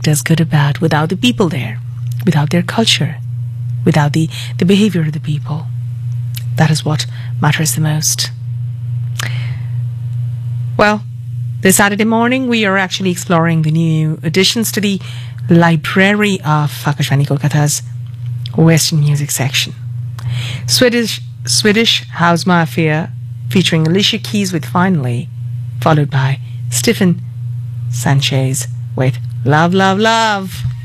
does good or bad without the people there, without their culture, without the behavior of the people. That is what matters the most. Well, this Saturday morning we are actually exploring the new additions to the library of Akashvani Kolkata's Western music section. Swedish House Mafia featuring Alicia Keys with Finally, followed by Stephen Sanchez with Love, Love, Love.